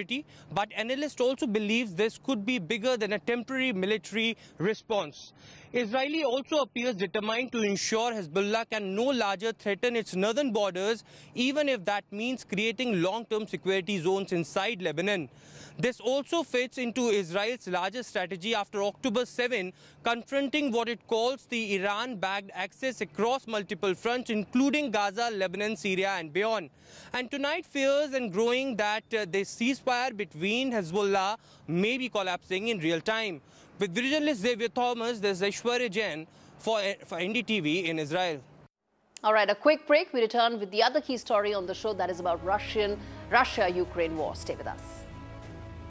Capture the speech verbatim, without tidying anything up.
security, but analysts also believe this could be bigger than a temporary military response. Israel also appears determined to ensure Hezbollah can no larger threaten its northern borders, even if that means creating long-term security zones inside Lebanon. This also fits into Israel's larger strategy after October seventh, confronting what it calls the Iran-backed access across multiple fronts, including Gaza, Lebanon, Syria and beyond. And tonight, fears and growing that uh, the ceasefire between Hezbollah may be collapsing in real time. With video journalist Xavier Thomas, this is Aishwarya Jain for, for N D T V in Israel. All right, a quick break. We return with the other key story on the show, that is about Russian, Russia-Ukraine war. Stay with us.